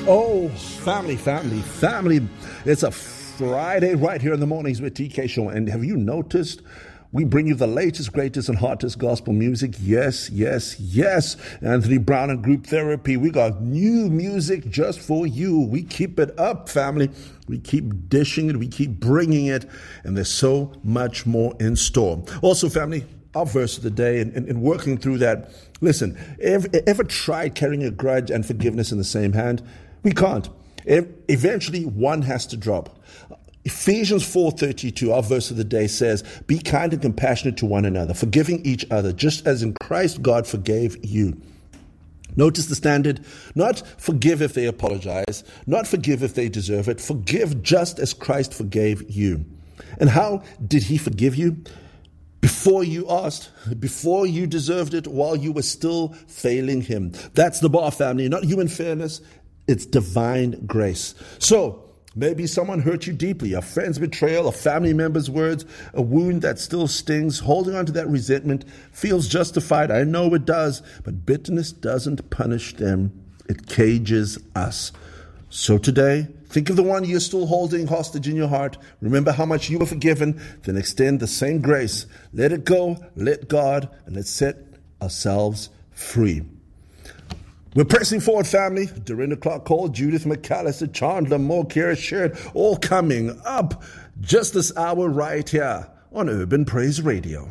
Oh, family. It's a Friday right here in the Mornings with TK Show. And have you noticed we bring you the latest, greatest, and hottest gospel music? Yes. Anthony Brown and Group Therapy. We got new music just for you. We keep it up, family. We keep dishing it. We keep bringing it. And there's so much more in store. Also, family, our verse of the day and working through that. Listen, ever tried carrying a grudge and forgiveness in the same hand? We can't. Eventually, one has to drop. Ephesians 4:32, our verse of the day says, "Be kind and compassionate to one another, forgiving each other, just as in Christ God forgave you." Notice the standard: not forgive if they apologize, not forgive if they deserve it, forgive just as Christ forgave you. And how did he forgive you? Before you asked, before you deserved it, while you were still failing him. That's the bar, family, not human fairness. It's divine grace. So, maybe someone hurt you deeply, a friend's betrayal, a family member's words, a wound that still stings. Holding on to that resentment feels justified. I know it does, but bitterness doesn't punish them. It cages us. So today, think of the one you're still holding hostage in your heart. Remember how much you were forgiven. Then extend the same grace. Let it go, let God, and let's set ourselves free. We're pressing forward, family. Dorinda Clark Cole, Judith McAllister, Chandler Moore, Kira Sherrod, all coming up just this hour right here on Urban Praise Radio.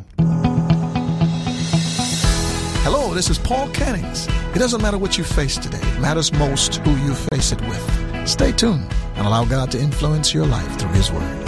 Hello, this is Paul Cannings. It doesn't matter what you face today. It matters most who you face it with. Stay tuned and allow God to influence your life through His Word.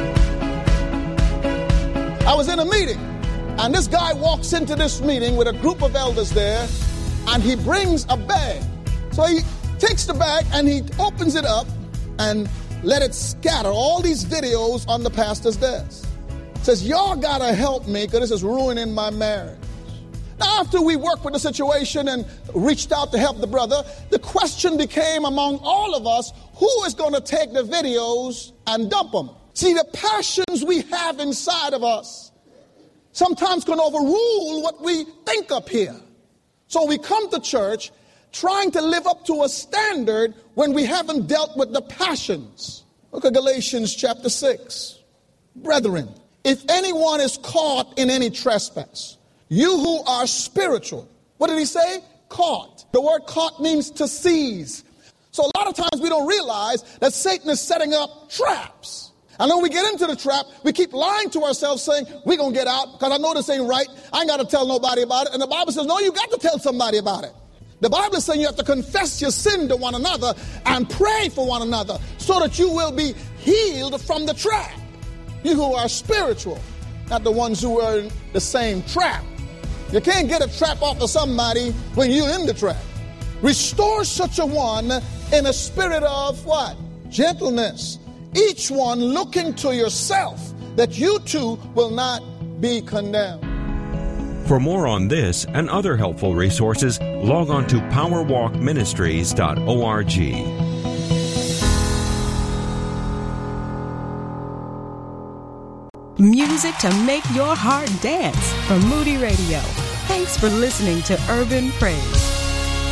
I was in a meeting, and this guy walks into this meeting with a group of elders there, and he brings a bag. So he takes the bag and he opens it up and let it scatter all these videos on the pastor's desk. Says, y'all gotta help me because this is ruining my marriage. Now, after we worked with the situation and reached out to help the brother, the question became among all of us, who is going to take the videos and dump them? See, the passions we have inside of us sometimes can overrule what we think up here. So we come to church trying to live up to a standard when we haven't dealt with the passions. Look at Galatians chapter 6. Brethren, if anyone is caught in any trespass, you who are spiritual, what did he say? Caught. The word caught means to seize. So a lot of times we don't realize that Satan is setting up traps. And when we get into the trap, we keep lying to ourselves saying, we're going to get out because I know this ain't right. I ain't got to tell nobody about it. And the Bible says, no, you got to tell somebody about it. The Bible is saying you have to confess your sin to one another and pray for one another so that you will be healed from the trap. You who are spiritual, not the ones who are in the same trap. You can't get a trap off of somebody when you're in the trap. Restore such a one in a spirit of what? Gentleness. Each one looking to yourself, that you too will not be condemned. For more on this and other helpful resources, log on to powerwalkministries.org. Music to make your heart dance from Moody Radio. Thanks for listening to Urban Praise.